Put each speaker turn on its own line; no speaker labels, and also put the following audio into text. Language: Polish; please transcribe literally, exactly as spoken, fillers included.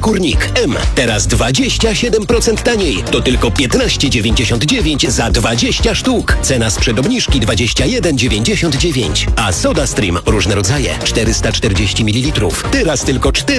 Kurnik M. Teraz dwadzieścia siedem procent taniej. To tylko piętnaście dziewięćdziesiąt dziewięć za dwadzieścia sztuk. Cena sprzed obniżki dwadzieścia jeden dziewięćdziesiąt dziewięć. A Soda Stream różne rodzaje czterysta czterdzieści mililitrów. Teraz tylko cztery